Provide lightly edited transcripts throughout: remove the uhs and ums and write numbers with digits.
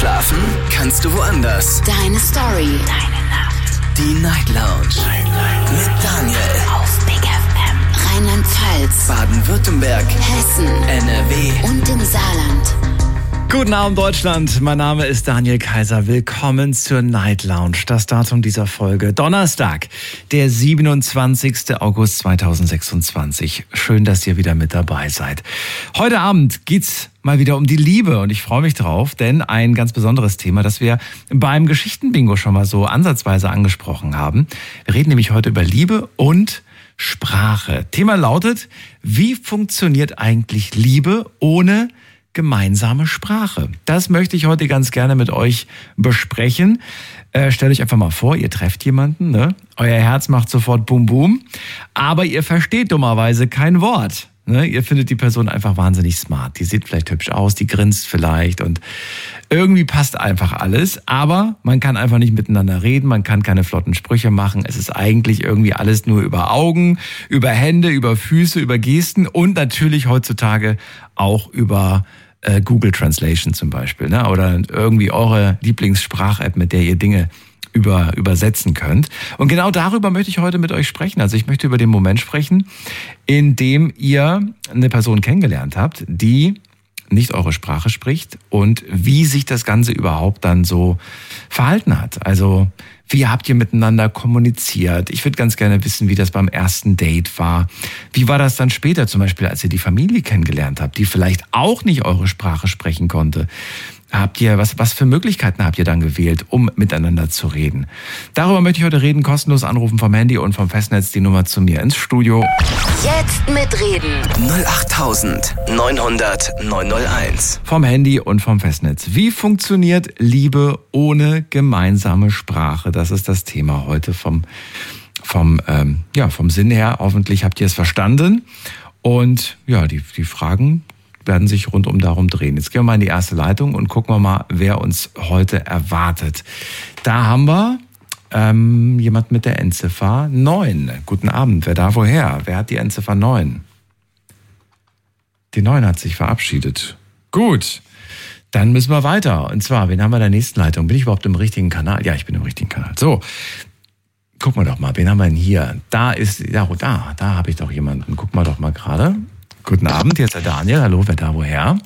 Schlafen kannst du woanders. Deine Story. Deine Nacht. Die Night Lounge. Mit Daniel. Auf Big FM. Rheinland-Pfalz. Baden-Württemberg. Hessen. NRW. Und im Saarland. Guten Abend, Deutschland. Mein Name ist Daniel Kaiser. Willkommen zur Night Lounge. Das Datum dieser Folge: Donnerstag, der 27. August 2026. Schön, dass ihr wieder mit dabei seid. Heute Abend geht's mal wieder um die Liebe und ich freue mich drauf, denn ein ganz besonderes Thema, das wir beim Geschichtenbingo schon mal so ansatzweise angesprochen haben. Wir reden nämlich heute über Liebe und Sprache. Thema lautet: Wie funktioniert eigentlich Liebe ohne gemeinsame Sprache? Das möchte ich heute ganz gerne mit euch besprechen. Stellt euch einfach mal vor, ihr trefft jemanden, ne? Euer Herz macht sofort Bum Bum, aber ihr versteht dummerweise kein Wort. Ne? Ihr findet die Person einfach wahnsinnig smart. Die sieht vielleicht hübsch aus, die grinst vielleicht und irgendwie passt einfach alles, aber man kann einfach nicht miteinander reden, man kann keine flotten Sprüche machen. Es ist eigentlich irgendwie alles nur über Augen, über Hände, über Füße, über Gesten und natürlich heutzutage auch über Google Translation zum Beispiel, ne? Oder irgendwie eure Lieblingssprach-App, mit der ihr Dinge übersetzen könnt. Und genau darüber möchte ich heute mit euch sprechen. Also ich möchte über den Moment sprechen, in dem ihr eine Person kennengelernt habt, die nicht eure Sprache spricht und wie sich das Ganze überhaupt dann so verhalten hat. Also wie habt ihr miteinander kommuniziert? Ich würde ganz gerne wissen, wie das beim ersten Date war. Wie war das dann später, zum Beispiel, als ihr die Familie kennengelernt habt, die vielleicht auch nicht eure Sprache sprechen konnte? Habt ihr, was für Möglichkeiten habt ihr dann gewählt, um miteinander zu reden? Darüber möchte ich heute reden. Kostenlos anrufen vom Handy und vom Festnetz, die Nummer zu mir ins Studio. Jetzt mitreden. 08900 901. Vom Handy und vom Festnetz. Wie funktioniert Liebe ohne gemeinsame Sprache? Das ist das Thema heute vom Sinn her. Hoffentlich habt ihr es verstanden. Und ja, die Fragen werden sich rundum darum drehen. Jetzt gehen wir mal in die erste Leitung und gucken wir mal, wer uns heute erwartet. Da haben wir jemand mit der Endziffer 9. Guten Abend. Wer da woher? Wer hat die Endziffer 9? Die 9 hat sich verabschiedet. Gut. Dann müssen wir weiter. Und zwar, wen haben wir in der nächsten Leitung? Bin ich überhaupt im richtigen Kanal? Ja, ich bin im richtigen Kanal. So. Gucken wir doch mal. Wen haben wir denn hier? Da habe ich doch jemanden. Gucken wir doch mal gerade. Guten Abend, hier ist der Daniel. Hallo, wer da woher?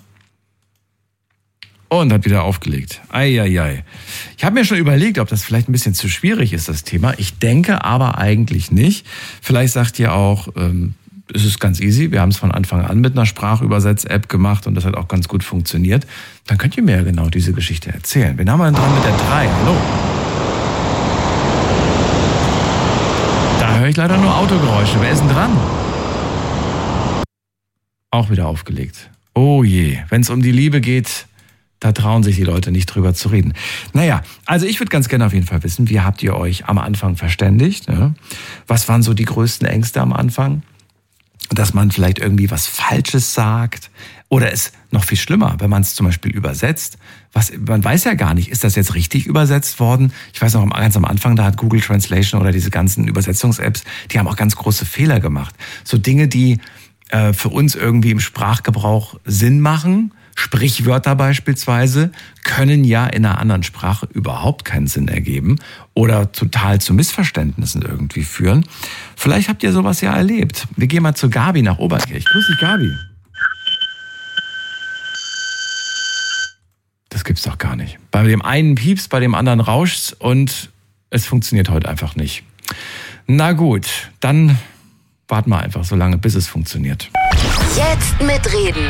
Und hat wieder aufgelegt. Eieiei. Ich habe mir schon überlegt, ob das vielleicht ein bisschen zu schwierig ist, das Thema. Ich denke aber eigentlich nicht. Vielleicht sagt ihr auch, es ist ganz easy. Wir haben es von Anfang an mit einer Sprachübersetz-App gemacht und das hat auch ganz gut funktioniert. Dann könnt ihr mir ja genau diese Geschichte erzählen. Wen haben wir denn dran mit der 3? Hallo. Da höre ich leider nur Autogeräusche. Wer ist denn dran? Auch wieder aufgelegt. Oh je, wenn es um die Liebe geht, da trauen sich die Leute nicht drüber zu reden. Naja, also ich würde ganz gerne auf jeden Fall wissen, wie habt ihr euch am Anfang verständigt? Ne? Was waren so die größten Ängste am Anfang? Dass man vielleicht irgendwie was Falsches sagt? Oder ist noch viel schlimmer, wenn man es zum Beispiel übersetzt? Man weiß ja gar nicht, ist das jetzt richtig übersetzt worden? Ich weiß noch, ganz am Anfang, da hat Google Translation oder diese ganzen Übersetzungs-Apps, die haben auch ganz große Fehler gemacht. So Dinge, die für uns irgendwie im Sprachgebrauch Sinn machen, Sprichwörter beispielsweise, können ja in einer anderen Sprache überhaupt keinen Sinn ergeben oder total zu Missverständnissen irgendwie führen. Vielleicht habt ihr sowas ja erlebt. Wir gehen mal zu Gabi nach Oberkirch. Grüß dich, Gabi. Das gibt's doch gar nicht. Bei dem einen piepst, bei dem anderen rauscht's und es funktioniert heute einfach nicht. Na gut, dann warten wir einfach so lange, bis es funktioniert. Jetzt mitreden.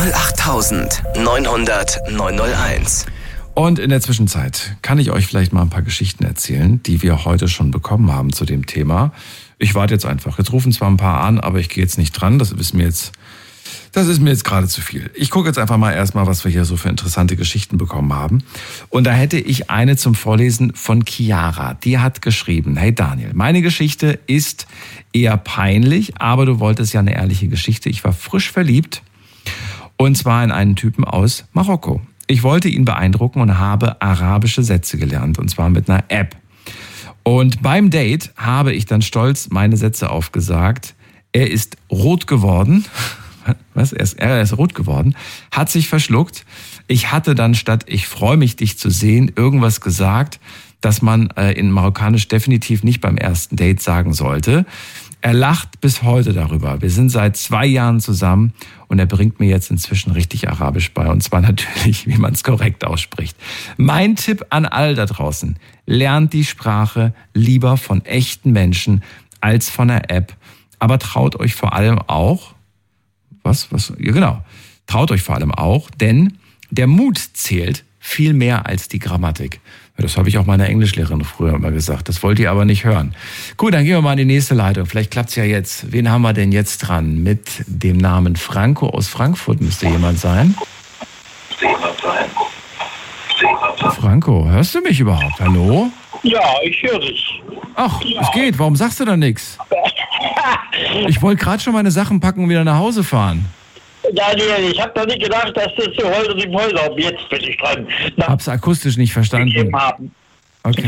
08900 901. Und in der Zwischenzeit kann ich euch vielleicht mal ein paar Geschichten erzählen, die wir heute schon bekommen haben zu dem Thema. Ich warte jetzt einfach. Jetzt rufen zwar ein paar an, aber ich gehe jetzt nicht dran. Das ist mir jetzt gerade zu viel. Ich gucke jetzt einfach mal erstmal, was wir hier so für interessante Geschichten bekommen haben. Und da hätte ich eine zum Vorlesen von Chiara. Die hat geschrieben: Hey Daniel, meine Geschichte ist eher peinlich, aber du wolltest ja eine ehrliche Geschichte. Ich war frisch verliebt und zwar in einen Typen aus Marokko. Ich wollte ihn beeindrucken und habe arabische Sätze gelernt und zwar mit einer App. Und beim Date habe ich dann stolz meine Sätze aufgesagt. Er ist rot geworden. Was? Er ist rot geworden, hat sich verschluckt. Ich hatte dann statt "Ich freue mich, dich zu sehen" irgendwas gesagt, das man in Marokkanisch definitiv nicht beim ersten Date sagen sollte. Er lacht bis heute darüber. Wir sind seit 2 Jahren zusammen und er bringt mir jetzt inzwischen richtig Arabisch bei. Und zwar natürlich, wie man es korrekt ausspricht. Mein Tipp an all da draußen: Lernt die Sprache lieber von echten Menschen als von der App. Aber traut euch vor allem auch, ja genau, traut euch vor allem auch, denn der Mut zählt viel mehr als die Grammatik. Das habe ich auch meiner Englischlehrerin früher immer gesagt. Das wollt ihr aber nicht hören. Gut, dann gehen wir mal in die nächste Leitung. Vielleicht klappt's ja jetzt. Wen haben wir denn jetzt dran? Mit dem Namen Franco aus Frankfurt müsste jemand sein. Franco, hörst du mich überhaupt? Hallo? Ja, ich höre dich. Ach, es geht. Warum sagst du da nichts? Ich wollte gerade schon meine Sachen packen und wieder nach Hause fahren. Daniel, ich habe doch nicht gedacht, dass das so heute die Folge ab. Jetzt bin ich dran. Hab's akustisch nicht verstanden. Okay.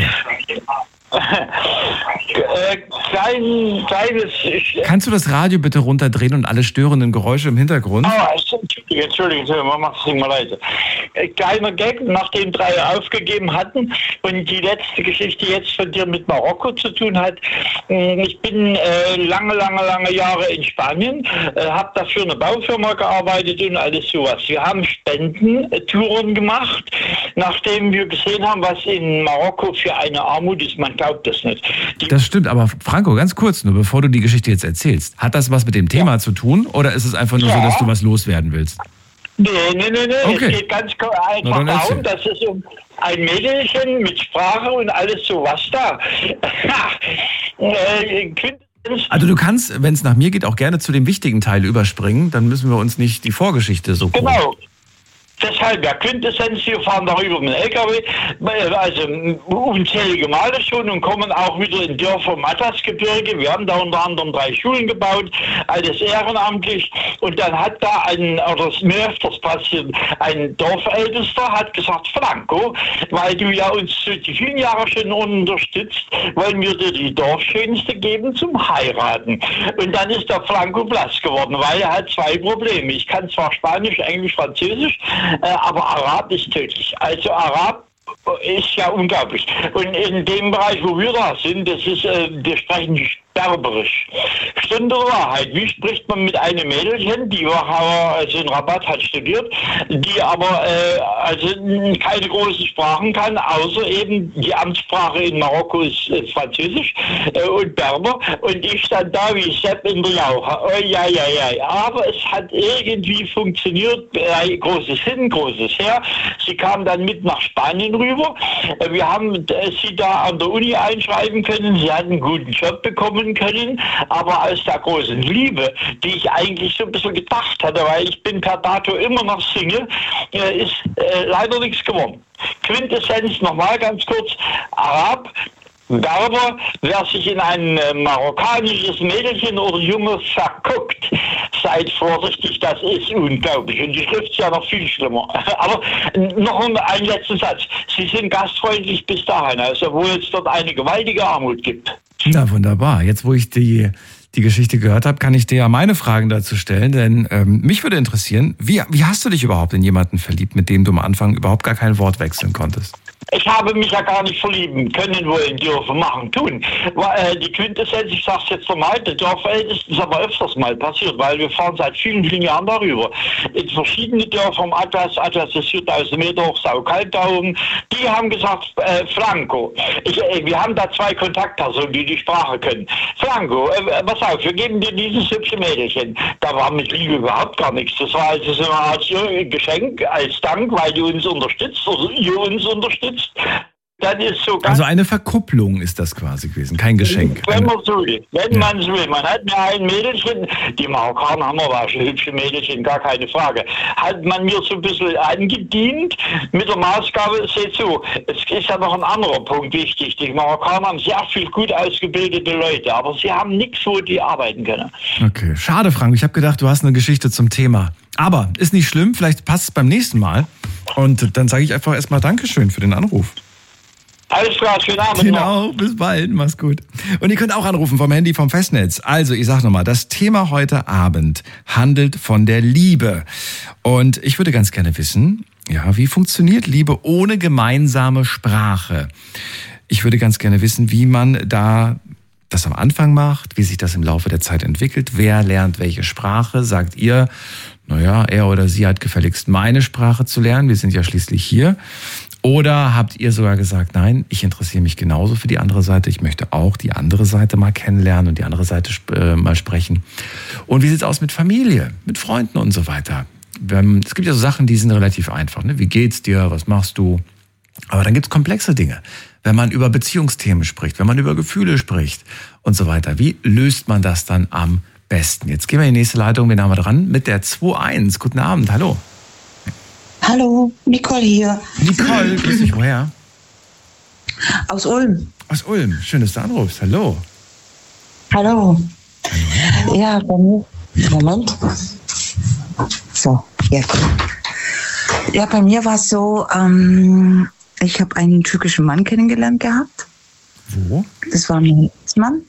Kleines. Kannst du das Radio bitte runterdrehen und alle störenden Geräusche im Hintergrund? Entschuldigung, man macht es nicht mal leise. Kleiner Gag, nachdem 3 aufgegeben hatten und die letzte Geschichte jetzt von dir mit Marokko zu tun hat. Ich bin lange Jahre in Spanien, habe dafür eine Baufirma gearbeitet und alles sowas. Wir haben Spendentouren gemacht, nachdem wir gesehen haben, was in Marokko für eine Armut ist. Man glaubt das nicht. Das stimmt, aber Franco, ganz kurz nur, bevor du die Geschichte jetzt erzählst. Hat das was mit dem Thema zu tun oder ist es einfach nur so, dass du was loswerden willst? Nee. Okay. Es geht ganz einfach darum, dass es um ein Mädelchen mit Sprache und alles sowas da. Also du kannst, wenn es nach mir geht, auch gerne zu dem wichtigen Teil überspringen. Dann müssen wir uns nicht die Vorgeschichte so groß. Genau. Deshalb, ja, Quintessenz, wir fahren darüber mit dem LKW, also unzählige Male schon und kommen auch wieder in Dörfer im Atlasgebirge. Wir haben da unter anderem 3 Schulen gebaut, alles ehrenamtlich. Und dann hat da oder es ist mir öfters passiert, ein Dorfältester hat gesagt: Franco, weil du ja uns die vielen Jahre schon unterstützt, wollen wir dir die Dorfschönste geben zum Heiraten. Und dann ist der Franco blass geworden, weil er hat 2 Probleme. Ich kann zwar Spanisch, Englisch, Französisch, aber Arab ist tödlich. Also Arab ist ja unglaublich. Und in dem Bereich, wo wir da sind, das ist, wir sprechen Berberisch. Stunde Wahrheit. Wie spricht man mit einem Mädelchen, die also in Rabat hat studiert, die aber also keine großen Sprachen kann, außer eben die Amtssprache in Marokko ist Französisch und Berber. Und ich stand da wie Sepp in der Jauche. Oh, ja. Aber es hat irgendwie funktioniert. Großes hin, großes her. Sie kam dann mit nach Spanien rüber. Wir haben sie da an der Uni einschreiben können. Sie hat einen guten Job bekommen können, aber aus der großen Liebe, die ich eigentlich so ein bisschen gedacht hatte, weil ich bin per dato immer noch Single, ist leider nichts geworden. Quintessenz nochmal ganz kurz: Arab, Berber, wer sich in ein marokkanisches Mädchen oder Junge verguckt, seid vorsichtig, das ist unglaublich. Und die Schrift ist ja noch viel schlimmer. Aber noch ein letzter Satz. Sie sind gastfreundlich bis dahin, also wo es dort eine gewaltige Armut gibt. Na wunderbar. Jetzt, wo ich die Geschichte gehört habe, kann ich dir ja meine Fragen dazu stellen. Denn mich würde interessieren, wie hast du dich überhaupt in jemanden verliebt, mit dem du am Anfang überhaupt gar kein Wort wechseln konntest? Ich habe mich ja gar nicht verlieben können, wollen, dürfen, machen, tun. Die Quintessenz, ich sag's jetzt nochmal, der Dorfälteste ist aber öfters mal passiert, weil wir fahren seit vielen Jahren darüber. In verschiedene Dörfer im Atlas ist 4000 Meter hoch, saukalt da oben. Die haben gesagt, Franco, wir haben da 2 Kontaktpersonen, die Sprache können. Franco, pass auf, wir geben dir dieses hübsche Mädchen. Da war mit Liebe überhaupt gar nichts. Das war also so eine Art Geschenk als Dank, weil du uns unterstützt oder ihr uns unterstützt. Dann ist so also eine Verkupplung ist das quasi gewesen, kein Geschenk. Wenn man so will. Man so will. Man hat mir ein Mädchen, die Marokkaner haben aber schon hübsche Mädchen, gar keine Frage, hat man mir so ein bisschen angedient mit der Maßgabe, seht so, es ist ja noch ein anderer Punkt wichtig. Die Marokkaner haben sehr viel gut ausgebildete Leute, aber sie haben nichts, wo die arbeiten können. Okay, schade, Frank. Ich habe gedacht, du hast eine Geschichte zum Thema. Aber ist nicht schlimm, vielleicht passt es beim nächsten Mal. Und dann sage ich einfach erstmal Dankeschön für den Anruf. Alles klar, schönen Abend. Genau, bis bald, mach's gut. Und ihr könnt auch anrufen vom Handy, vom Festnetz. Also, ich sag nochmal, das Thema heute Abend handelt von der Liebe. Und ich würde ganz gerne wissen, Ja, wie funktioniert Liebe ohne gemeinsame Sprache? Ich würde ganz gerne wissen, wie man da das am Anfang macht, wie sich das im Laufe der Zeit entwickelt. Wer lernt welche Sprache? Sagt ihr, naja, er oder sie hat gefälligst meine Sprache zu lernen. Wir sind ja schließlich hier. Oder habt ihr sogar gesagt, nein, ich interessiere mich genauso für die andere Seite. Ich möchte auch die andere Seite mal kennenlernen und die andere Seite mal sprechen. Und wie sieht's aus mit Familie, mit Freunden und so weiter? Es gibt ja so Sachen, die sind relativ einfach. Ne? Wie geht's dir? Was machst du? Aber dann gibt's komplexe Dinge. Wenn man über Beziehungsthemen spricht, wenn man über Gefühle spricht und so weiter. Wie löst man das dann am besten? Jetzt gehen wir in die nächste Leitung. Wen haben wir dran? Mit der 2.1. Guten Abend, hallo. Hallo, Nicole hier. Nicole, grüß dich, woher? Aus Ulm. Aus Ulm, schön, dass du anrufst. Hallo. Hallo. Ja, bei mir. Moment. So, jetzt. Ja, bei mir war es so, ich habe einen türkischen Mann kennengelernt gehabt. Wo? Das war mein Ex-Mann.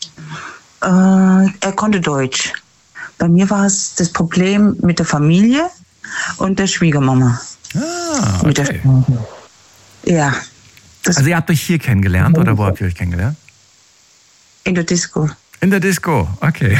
Er konnte Deutsch. Bei mir war es das Problem mit der Familie und der Schwiegermama. Ah, Mit der okay. Ja. Also ihr habt euch hier kennengelernt oder wo habt ihr euch kennengelernt? In der Disco. In der Disco, okay.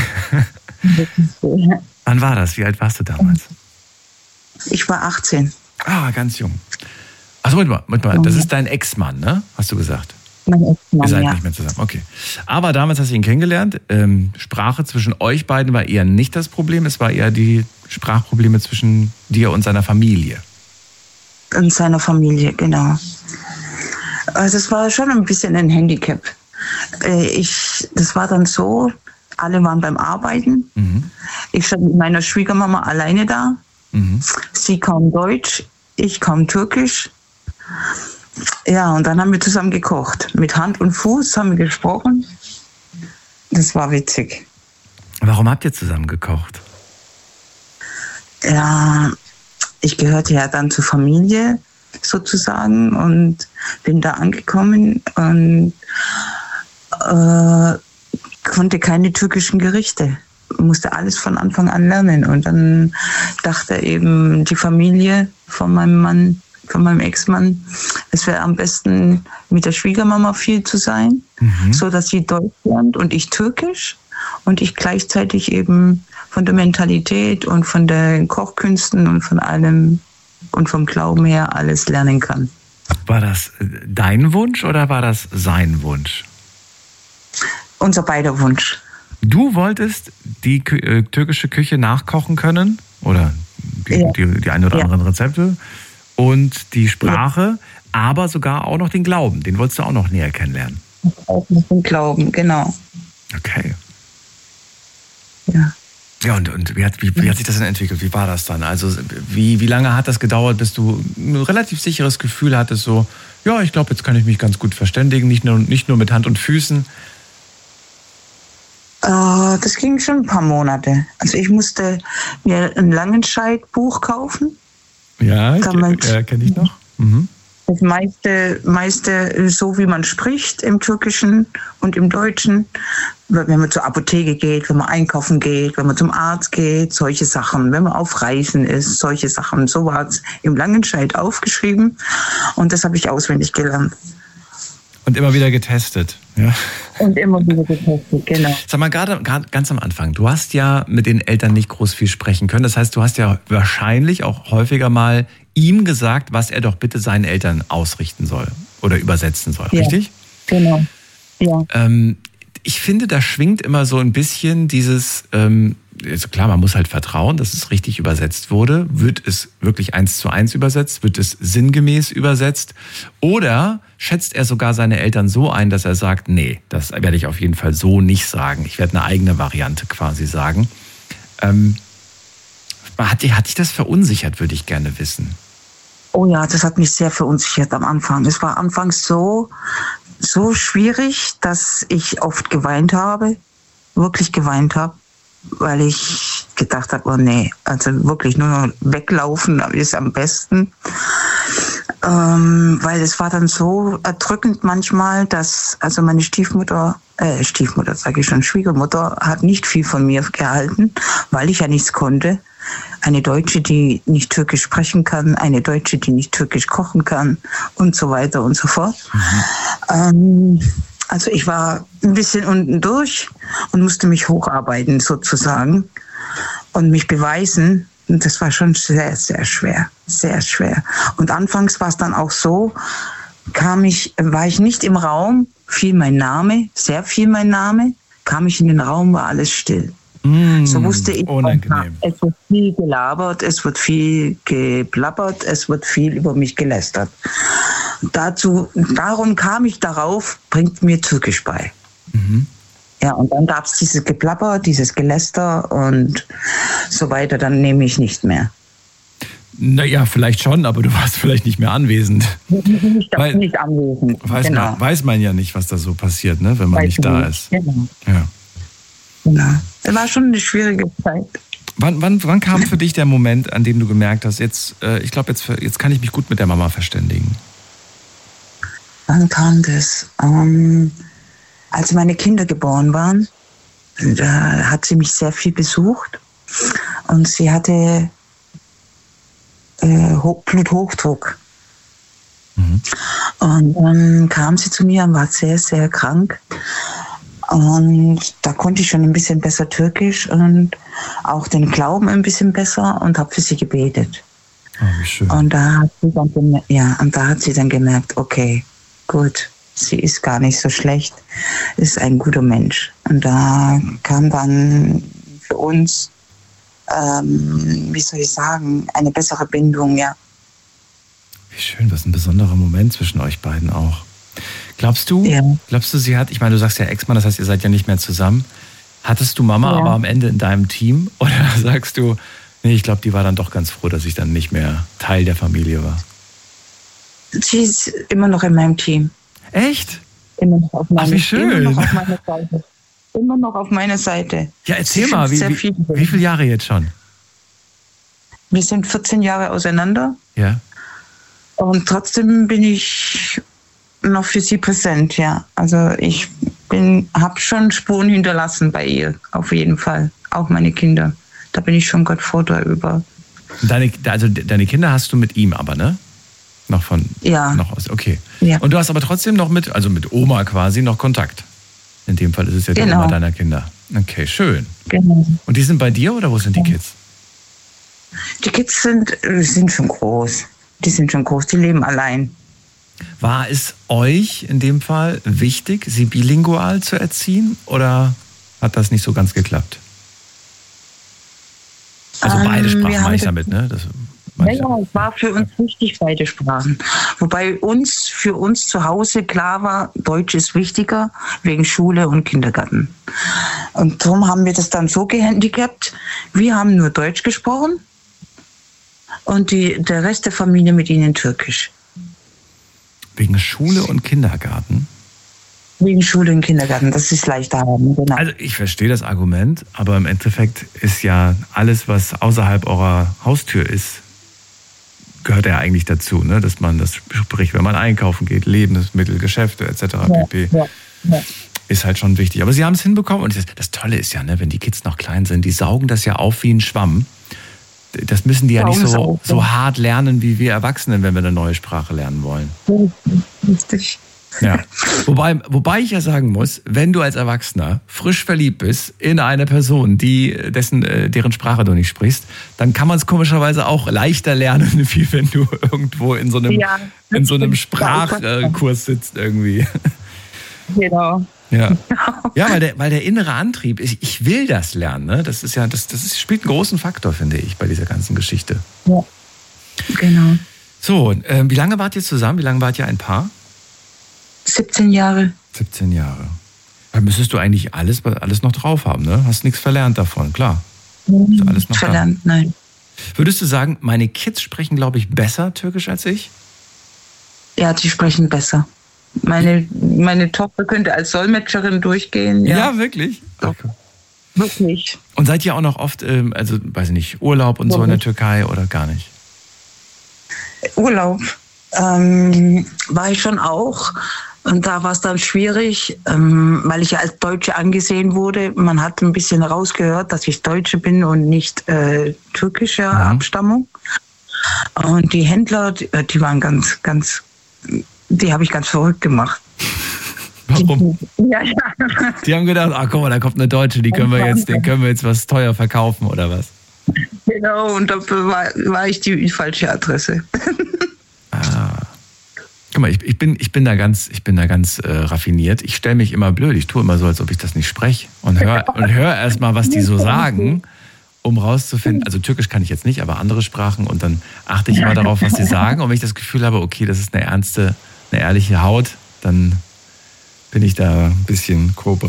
Wann war das? Wie alt warst du damals? Ich war 18. Ah, ganz jung. Achso, Moment mal. Das ist dein Ex-Mann, ne? Hast du gesagt? Mein Ex-Mann, Ihr seid ja. nicht mehr zusammen, okay. Aber damals hast du ihn kennengelernt. Sprache zwischen euch beiden war eher nicht das Problem. Es war eher die Sprachprobleme zwischen dir und seiner Familie. Und seiner Familie, genau. Also es war schon ein bisschen ein Handicap. Das war dann so, alle waren beim Arbeiten. Mhm. Ich stand mit meiner Schwiegermama alleine da. Mhm. Sie kaum Deutsch, ich kaum Türkisch. Ja, und dann haben wir zusammen gekocht. Mit Hand und Fuß haben wir gesprochen. Das war witzig. Warum habt ihr zusammen gekocht? Ja, ich gehörte ja dann zur Familie sozusagen und bin da angekommen und konnte keine türkischen Gerichte. Musste alles von Anfang an lernen. Und dann dachte eben die Familie von meinem Mann, von meinem Ex-Mann, es wäre am besten mit der Schwiegermama viel zu sein, so dass sie Deutsch lernt und ich Türkisch und ich gleichzeitig eben von der Mentalität und von den Kochkünsten und von allem und vom Glauben her alles lernen kann. War das dein Wunsch oder war das sein Wunsch? Unser beider Wunsch. Du wolltest die türkische Küche nachkochen können? Oder die ein oder anderen Rezepte? Und die Sprache, aber sogar auch noch den Glauben. Den wolltest du auch noch näher kennenlernen. Auch noch den Glauben, genau. Okay. Ja. Ja, und wie hat sich das denn entwickelt? Wie war das dann? Also wie lange hat das gedauert, bis du ein relativ sicheres Gefühl hattest, so, ja, ich glaube, jetzt kann ich mich ganz gut verständigen, nicht nur mit Hand und Füßen? Das ging schon ein paar Monate. Also ich musste mir ein Langenscheid-Buch kaufen. Ja, kenne ich noch. Mhm. Das meiste so, wie man spricht im Türkischen und im Deutschen. Wenn man zur Apotheke geht, wenn man einkaufen geht, wenn man zum Arzt geht, solche Sachen. Wenn man auf Reisen ist, solche Sachen. So war es im Langenscheid aufgeschrieben und das habe ich auswendig gelernt. Und immer wieder getestet. Ja. Und immer wieder getestet, genau. Sag mal, gerade ganz am Anfang, du hast ja mit den Eltern nicht groß viel sprechen können. Das heißt, du hast ja wahrscheinlich auch häufiger mal ihm gesagt, was er doch bitte seinen Eltern ausrichten soll oder übersetzen soll, richtig? Genau, ja. Ich finde, da schwingt immer so ein bisschen dieses, also klar, man muss halt vertrauen, dass es richtig übersetzt wurde. Wird es wirklich 1:1 übersetzt? Wird es sinngemäß übersetzt? Oder schätzt er sogar seine Eltern so ein, dass er sagt, nee, das werde ich auf jeden Fall so nicht sagen. Ich werde eine eigene Variante quasi sagen. Hat dich das verunsichert, würde ich gerne wissen. Oh ja, das hat mich sehr verunsichert am Anfang. Es war anfangs so schwierig, dass ich oft geweint habe, wirklich geweint habe, weil ich gedacht habe, oh nee, also wirklich nur noch weglaufen ist am besten. Weil es war dann so erdrückend manchmal, dass also meine Schwiegermutter hat nicht viel von mir gehalten, weil ich ja nichts konnte. Eine Deutsche, die nicht Türkisch sprechen kann, eine Deutsche, die nicht Türkisch kochen kann und so weiter und so fort. Also ich war ein bisschen unten durch und musste mich hocharbeiten sozusagen und mich beweisen. Und das war schon sehr, sehr schwer, sehr schwer. Und anfangs war es dann auch so, war ich nicht im Raum, fiel mein Name, sehr viel mein Name, kam ich in den Raum, war alles still. So wusste ich, unangenehm. Es wird viel gelabert, es wird viel geplappert, es wird viel über mich gelästert. Darum kam ich darauf, bringt mir Türkisch bei. Ja, und dann gab es dieses Geplapper, dieses Geläster und so weiter, dann nehme ich nicht mehr. Naja, vielleicht schon, aber du warst vielleicht nicht mehr anwesend. Nicht anwesend, genau. Weiß man ja nicht, was da so passiert, ne, wenn man nicht da ist. Genau. Ja. Genau. Das war schon eine schwierige Zeit. Wann kam für dich der Moment, an dem du gemerkt hast, jetzt kann ich mich gut mit der Mama verständigen? Wann kam das? Als meine Kinder geboren waren, da hat sie mich sehr viel besucht und sie hatte Bluthochdruck. Und dann kam sie zu mir und war sehr, sehr krank. Und da konnte ich schon ein bisschen besser Türkisch und auch den Glauben ein bisschen besser und habe für sie gebetet. Oh, wie schön. Und da hat sie dann gemerkt, okay, gut, sie ist gar nicht so schlecht, ist ein guter Mensch. Und da kam dann für uns, eine bessere Bindung, ja. Wie schön, was ein besonderer Moment zwischen euch beiden auch. Glaubst du, sie hat, ich meine, du sagst ja Ex-Mann, das heißt, ihr seid ja nicht mehr zusammen. Hattest du Mama aber am Ende in deinem Team? Oder sagst du, nee, ich glaube, die war dann doch ganz froh, dass ich dann nicht mehr Teil der Familie war? Sie ist immer noch in meinem Team. Echt? Immer noch auf meiner Seite. Wie schön. Immer noch auf meiner Seite. Ja, erzähl mal, wie viele Jahre jetzt schon? Wir sind 14 Jahre auseinander. Ja. Und trotzdem bin ich noch für sie präsent, ja. Also ich habe schon Spuren hinterlassen bei ihr, auf jeden Fall. Auch meine Kinder. Da bin ich schon Gott froh darüber. Deine Kinder hast du mit ihm aber, ne? Noch von? Ja. Noch aus, okay. Ja. Und du hast aber trotzdem noch mit Oma quasi noch Kontakt. In dem Fall ist es ja die Oma deiner Kinder. Okay, schön. Genau. Und die sind bei dir oder wo sind die Kids? Die Kids sind schon groß. Die sind schon groß, die leben allein. War es euch in dem Fall wichtig, sie bilingual zu erziehen oder hat das nicht so ganz geklappt? Also beide Sprachen meine ich damit, ne? Ja, es war für uns wichtig, beide Sprachen. Wobei für uns zu Hause klar war, Deutsch ist wichtiger, wegen Schule und Kindergarten. Und darum haben wir das dann so gehandicapt, wir haben nur Deutsch gesprochen und der Rest der Familie mit ihnen Türkisch. Wegen Schule und Kindergarten? Wegen Schule und Kindergarten, das ist leichter haben, genau. Also ich verstehe das Argument, aber im Endeffekt ist ja alles, was außerhalb eurer Haustür ist, gehört ja eigentlich dazu, ne? Dass man das spricht, wenn man einkaufen geht, Lebensmittel, Geschäfte etc. pp. Ja. Ist halt schon wichtig. Aber sie haben es hinbekommen und das Tolle ist ja, ne, wenn die Kids noch klein sind, die saugen das ja auf wie ein Schwamm. Das müssen die ja nicht so hart lernen wie wir Erwachsenen, wenn wir eine neue Sprache lernen wollen. Richtig. Ja. Wobei ich ja sagen muss, wenn du als Erwachsener frisch verliebt bist in eine Person, deren Sprache du nicht sprichst, dann kann man es komischerweise auch leichter lernen, wie wenn du irgendwo in so einem Sprachkurs sitzt irgendwie. Genau. Ja, weil der innere Antrieb, ich will das lernen, ne? Das spielt einen großen Faktor, finde ich, bei dieser ganzen Geschichte. Ja, genau. So, wie lange wart ihr zusammen? Wie lange wart ihr ein Paar? 17 Jahre. 17 Jahre. Da müsstest du eigentlich alles noch drauf haben, ne? Hast nichts verlernt davon, klar. Ist alles noch verlernt, nein. Würdest du sagen, meine Kids sprechen, glaube ich, besser Türkisch als ich? Ja, die sprechen besser. Meine Tochter könnte als Dolmetscherin durchgehen. Ja, wirklich? Okay. Wirklich. Und seid ihr auch noch oft, weiß ich nicht, Urlaub und so in der Türkei oder gar nicht? Urlaub. war ich schon auch. Und da war es dann schwierig, weil ich ja als Deutsche angesehen wurde. Man hat ein bisschen rausgehört, dass ich Deutsche bin und nicht türkischer Abstammung. Und die Händler, die waren die habe ich ganz verrückt gemacht. Warum? Ja. Die haben gedacht, guck mal, da kommt eine Deutsche, den können wir jetzt was teuer verkaufen oder was? Genau, und dafür war ich die falsche Adresse. Guck mal, ich bin da ganz raffiniert. Ich stelle mich immer blöd. Ich tue immer so, als ob ich das nicht spreche. Und hör erst mal, was die so sagen, um rauszufinden. Also Türkisch kann ich jetzt nicht, aber andere Sprachen. Und dann achte ich immer darauf, was sie sagen. Und wenn ich das Gefühl habe, okay, das ist eine ehrliche Haut, dann bin ich da ein bisschen kooperativ.